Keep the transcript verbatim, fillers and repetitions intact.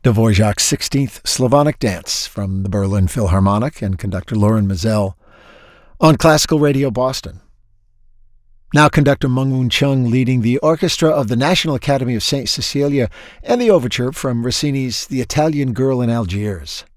Dvorak's sixteenth Slavonic Dance from the Berlin Philharmonic and conductor Loren Maazel on Classical Radio Boston. Now conductor Mengwon Chung leading the orchestra of the National Academy of Saint Cecilia and the overture from Rossini's The Italian Girl in Algiers.